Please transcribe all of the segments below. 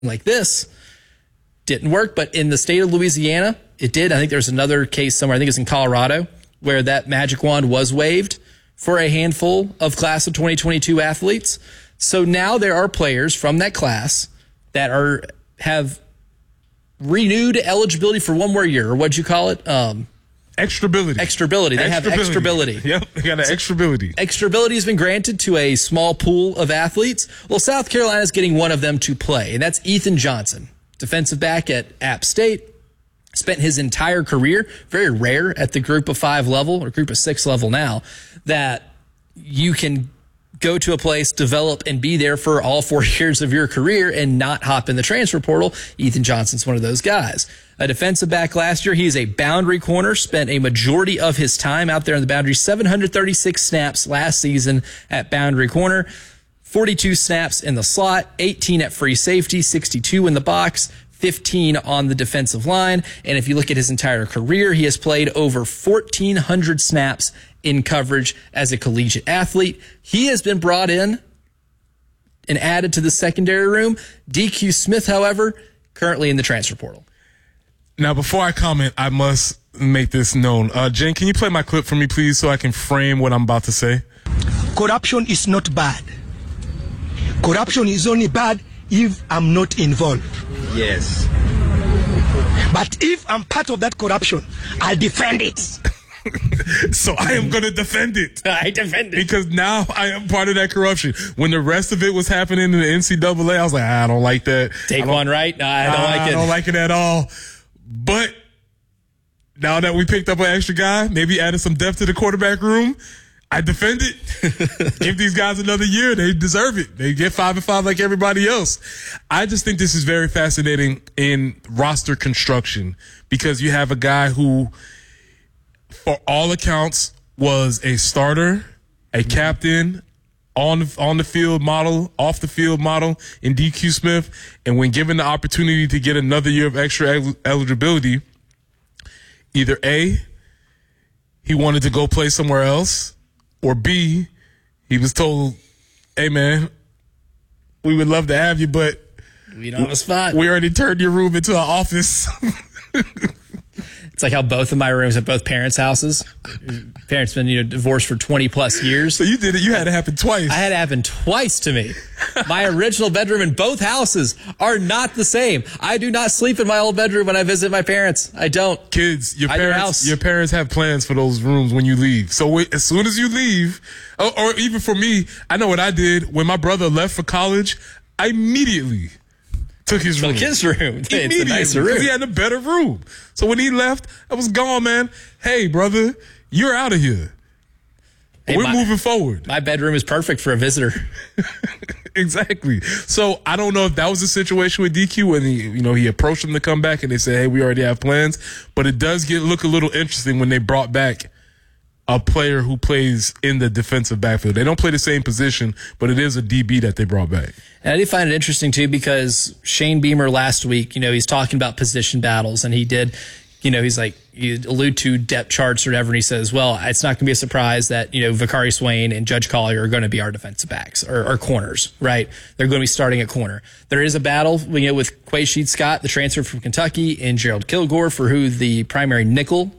like this. Didn't work, but in the state of Louisiana, it did. I think there's another case somewhere, I think it's in Colorado, where that magic wand was waived for a handful of class of 2022 athletes. So now there are players from that class that have renewed eligibility for one more year, or what'd you call it? Extrability. They have extrability. Yep, they got an extrability. Extrability has been granted to a small pool of athletes. Well, South Carolina is getting one of them to play, and that's Ethan Johnson, defensive back at App State. Spent his entire career, very rare at the group of 5 level or group of 6 level now, that you can go to a place, develop, and be there for all 4 years of your career and not hop in the transfer portal. Ethan Johnson's one of those guys. A defensive back last year. He's a boundary corner, spent a majority of his time out there on the boundary, 736 snaps last season at boundary corner, 42 snaps in the slot, 18 at free safety, 62 in the box, 15 on the defensive line. And if you look at his entire career, he has played over 1,400 snaps in coverage as a collegiate athlete. He has been brought in and added to the secondary room. DQ Smith, however, currently in the transfer portal. Now, before I comment, I must make this known. Jen, can you play my clip for me, please, so I can frame what I'm about to say? Corruption is not bad. Corruption is only bad if I'm not involved. Yes. But if I'm part of that corruption, I'll defend it. So I am going to defend it. I defend it. Because now I am part of that corruption. When the rest of it was happening in the NCAA, I was like, I don't like that. Take one right? No, I don't like it. I don't like it at all. But now that we picked up an extra guy, maybe added some depth to the quarterback room, I defend it. Give these guys another year. They deserve it. They get 5-5 like everybody else. I just think this is very fascinating in roster construction because you have a guy who, for all accounts, was a starter, a captain, on the field model, off the field model in DQ Smith. And when given the opportunity to get another year of extra eligibility, either A, he wanted to go play somewhere else, or B, he was told, hey, man, we would love to have you, but we don't have a spot. We already turned your room into an office. It's like how both of my rooms at both parents' houses. Parents been divorced for 20 plus years. So you did it. You had it happen twice. I had it happen twice to me. My original bedroom in both houses are not the same. I do not sleep in my old bedroom when I visit my parents. I don't. Kids, your parents have plans for those rooms when you leave. So as soon as you leave, or even for me, I know what I did when my brother left for college. I immediately took his room. It's a nicer room. Because he had a better room. So when he left, I was gone, man. Hey, brother, you're out of here. Hey, we're moving forward. My bedroom is perfect for a visitor. Exactly. So I don't know if that was the situation with DQ when he approached him to come back and they said, hey, we already have plans. But it does look a little interesting when they brought back a player who plays in the defensive backfield. They don't play the same position, but it is a DB that they brought back. And I did find it interesting, too, because Shane Beamer last week, he's talking about position battles, and he did, he's like, you allude to depth charts or whatever, and he says, well, it's not going to be a surprise that, Vakari Swain and Judge Collier are going to be our defensive backs or corners, right? They're going to be starting at corner. There is a battle, with Quaysheed Scott, the transfer from Kentucky, and Gerald Kilgore for who the primary nickel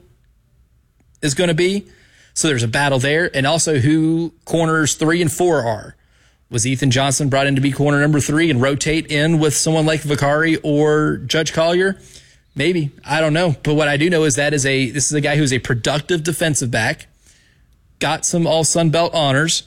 is going to be. So there's a battle there, and also who corners 3 and 4 are. Was Ethan Johnson brought in to be corner number 3 and rotate in with someone like Vakari or Judge Collier? Maybe. I don't know. But what I do know is this is a guy who's a productive defensive back, got some all Sun Belt honors,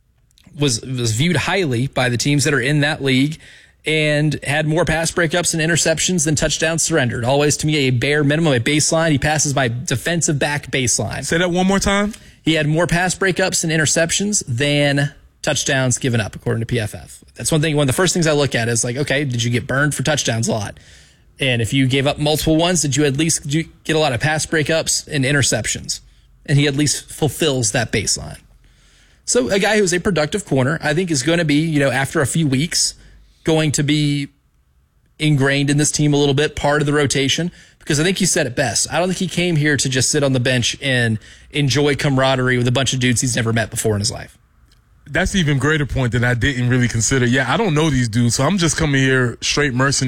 was viewed highly by the teams that are in that league, and had more pass breakups and interceptions than touchdowns surrendered. Always, to me, a bare minimum, a baseline. He passes my defensive back baseline. Say that one more time. He had more pass breakups and interceptions than touchdowns given up, according to PFF. That's one of the first things I look at is like, okay, did you get burned for touchdowns a lot? And if you gave up multiple ones, did you at least get a lot of pass breakups and interceptions? And he at least fulfills that baseline. So a guy who's a productive corner, I think is going to be, after a few weeks, going to be ingrained in this team a little bit, part of the rotation, because I think you said it best. I don't think he came here to just sit on the bench and enjoy camaraderie with a bunch of dudes he's never met before in his life. that's even greater point that I didn't really consider. Yeah, I don't know these dudes, so I'm just coming here straight mercenary.